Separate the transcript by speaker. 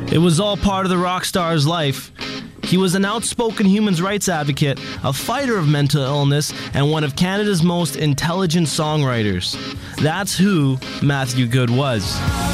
Speaker 1: It was all part of the rock star's life. He was an outspoken human rights advocate, a fighter of mental illness, and one of Canada's most intelligent songwriters. That's who Matthew Good was.